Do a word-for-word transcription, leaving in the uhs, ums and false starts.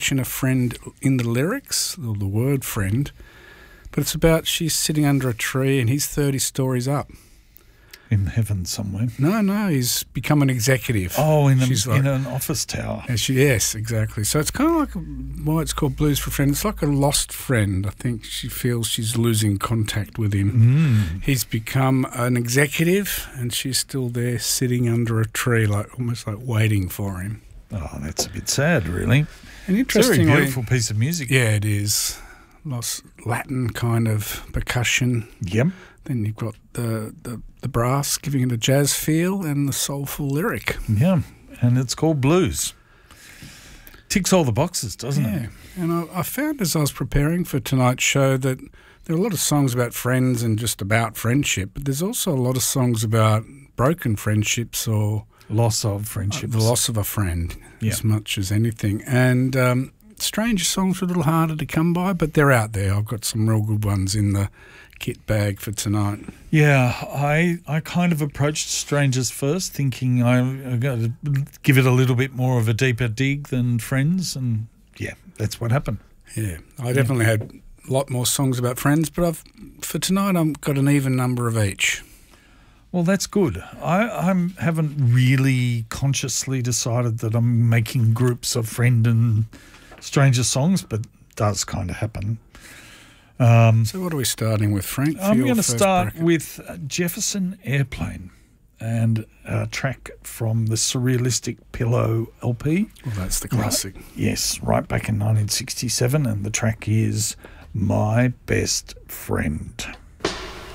mention a friend in the lyrics, or the word friend, but it's about she's sitting under a tree and he's thirty stories up. In heaven somewhere. No, no, he's become an executive. Oh, in, a, She's in like, an office tower. and she, yes, exactly. So it's kind of like a, why it's called Blues for a Friend. It's like a lost friend. I think she feels she's losing contact with him. Mm. He's become an executive and she's still there sitting under a tree, like almost like waiting for him. Oh, that's a bit sad, really. And It's a very interestingly, beautiful piece of music. yeah, it is. Lost Latin kind of percussion. Yep. Then you've got the, the, the brass giving it a jazz feel and the soulful lyric. Yeah, and it's called Blues. Ticks all the boxes, doesn't Yeah, it? and I, I found as I was preparing for tonight's show that there are a lot of songs about friends and just about friendship, but there's also a lot of songs about broken friendships or Loss of friendships. the loss of a friend Yeah. as much as anything. And um, stranger songs are a little harder to come by, but they're out there. I've got some real good ones in the kit bag for tonight. Yeah, I I kind of approached Strangers first, thinking I'm going to give it a little bit more of a deeper dig than Friends, and yeah, that's what happened. Yeah, I definitely had a lot more songs about friends, but I've for tonight I've got an even number of each. Well, that's good. I I haven't really consciously decided that I'm making groups of Friend and Stranger songs, but it does kind of happen. Um, So what are we starting with, Frank? for I'm your going to first start bracket? with Jefferson Airplane and a track from the Surrealistic Pillow L P. Well, that's the classic. Yes, right back in nineteen sixty-seven, and the track is My Best Friend.